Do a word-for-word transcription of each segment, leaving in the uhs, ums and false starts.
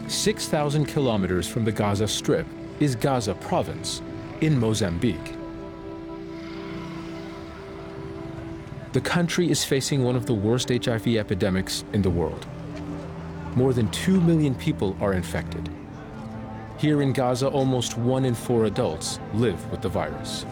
six thousand kilometers from the Gaza Strip is Gaza Province in Mozambique. The country is facing one of the worst H I V epidemics in the world. More than two million people are infected. Here in Gaza, almost one in four adults live with the virus.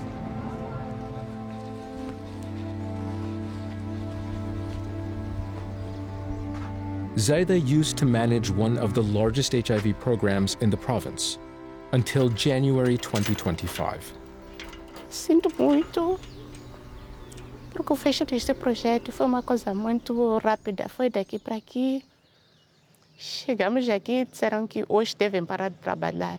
Zaida used to manage one of the largest H I V programs in the province until January twenty twenty-five. Sinto muito, porque o fecho deste projeto foi uma coisa muito rápida. Foi daqui para aqui. Chegamos aqui, disseram que hoje devem parar de trabalhar.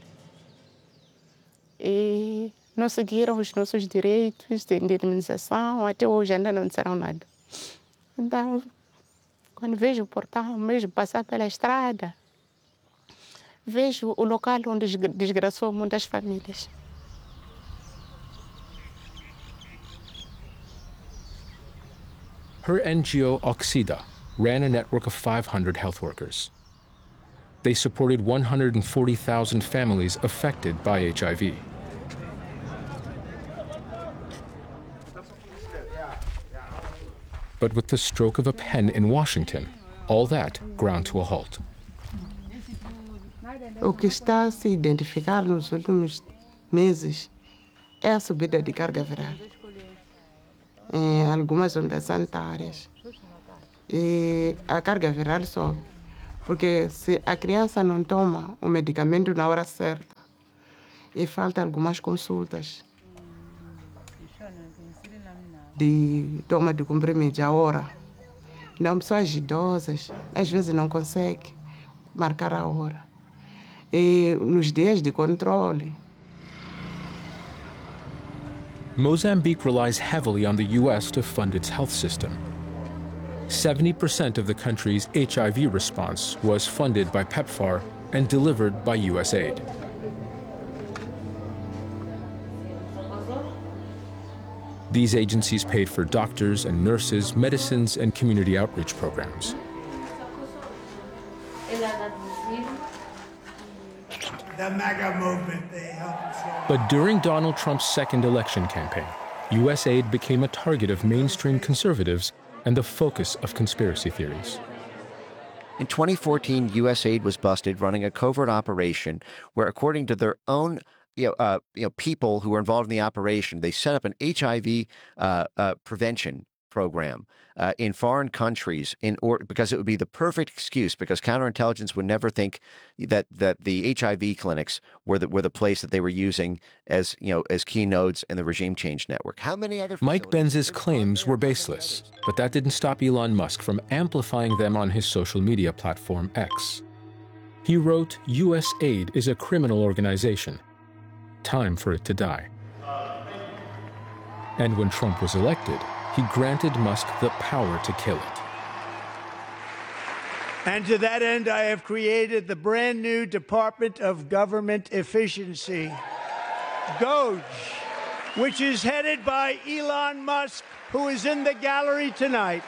E não seguiram os nossos direitos de indenização, até hoje ainda não disseram nada. Então, quando vejo o portão, mesmo passar pela estrada, vejo o local onde desgraçou muitas famílias. Her N G O, Oxida, ran a network of five hundred health workers. They supported one hundred forty thousand families affected by H I V. But with the stroke of a pen in Washington, all that ground to a halt. O que está a se identificar nos últimos meses é a subida de carga viral em algumas ondas sanitárias. E a carga viral sobe, porque se a criança não toma o medicamento na hora certa, e falta algumas consultas de toma de comprimidos a hora. Não, pessoas idosas, às vezes não conseguem marcar a hora. E nos dias de controle. Mozambique relies heavily on the U S to fund its health system. seventy percent of the country's H I V response was funded by PEPFAR and delivered by U S aid. These agencies paid for doctors and nurses, medicines, and community outreach programs. The MAGA movement, they helped solve. But during Donald Trump's second election campaign, U S aid became a target of mainstream conservatives and the focus of conspiracy theories. In twenty fourteen, U S aid was busted running a covert operation where, according to their own you know, uh, you know, people who were involved in the operation, they set up an H I V uh, uh, prevention program uh, in foreign countries in or because it would be the perfect excuse, because counterintelligence would never think that that the H I V clinics were the were the place that they were using as you know as key nodes in the regime change network. How many other Mike Benz's claims were baseless, but that didn't stop Elon Musk from amplifying them on his social media platform X. He wrote, "U S aid is a criminal organization. Time for it to die." And when Trump was elected, he granted Musk the power to kill it. And to that end, I have created the brand new Department of Government Efficiency, DOGE, which is headed by Elon Musk, who is in the gallery tonight.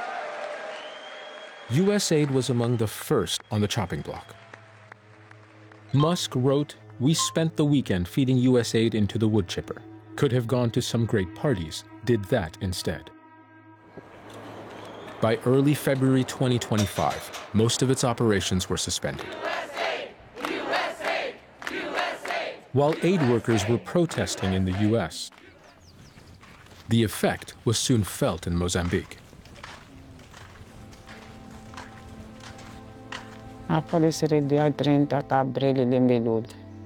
U S aid was among the first on the chopping block. Musk wrote, "We spent the weekend feeding U S aid into the wood chipper. Could have gone to some great parties, did that instead." By early February twenty twenty-five, most of its operations were suspended. U S aid! U S aid! U S aid! While aid workers were protesting in the U S, the effect was soon felt in Mozambique. Aparecerei dia trinta de abril de Melud.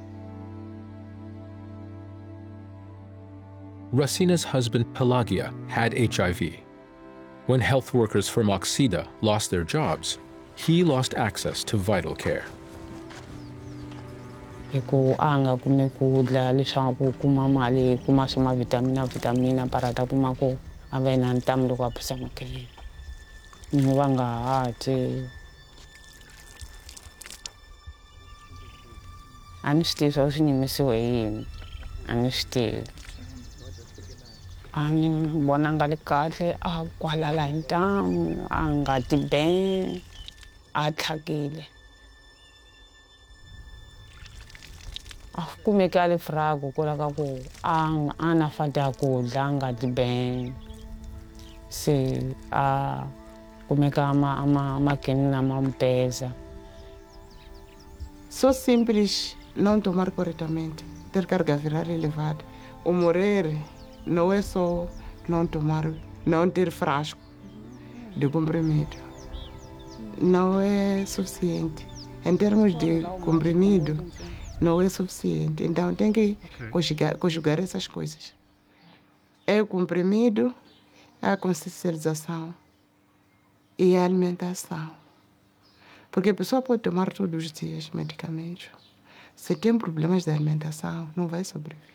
Racina's husband Pelagia had H I V. When health workers from Oxida lost their jobs, he lost access to vital care. Ku anga kume kudla lishapu kuma mali kuma suma vitamina vitamina para ta kuma ko avena ntamlo kwa pesa mke. Ngwanga ate. Anesti so sinimisiwe yini. Anesti. Ani bonanga lekale a kwalala ntam anga tibe athakile. Kumeka ale frago kola ka ku ang ana fata kudla anga dibeng se a kumeka ama ama makenina mampesa. So simples não tomar corretamente, ter carga viral elevada. O morrer não é só não tomar, não ter frasco de comprimido. Não é suficiente. Em termos de comprimido, não é suficiente. Então tem que conjugar, conjugar essas coisas. É o comprimido, a consciencialização e a alimentação. Porque a pessoa pode tomar todos os dias medicamentos. Se tem problemas de alimentação, não vai sobreviver.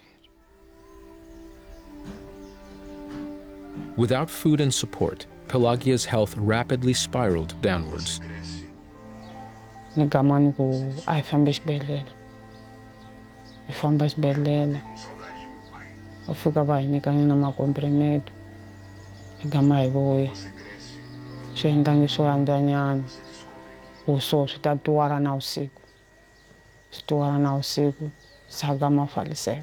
Without food and support, Pelagia's health rapidly spiraled downwards. Nikamani ku ay famba xibedhlele. Ifamba xibedhlele. Ufika va hi nyikana na makomprimeto. Igama hi vuya. Swi endlangi swo andzanyana. Ku so swi ta tuwala na usiku. Swi tuwala na usiku. Saga ma faliseka.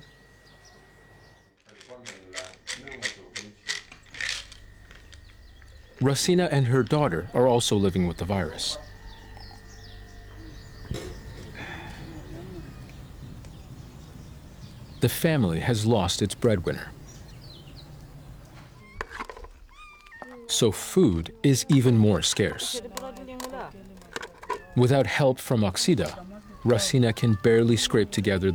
Rosina and her daughter are also living with the virus. The family has lost its breadwinner. So food is even more scarce. Without help from Oxida, Rosina can barely scrape together the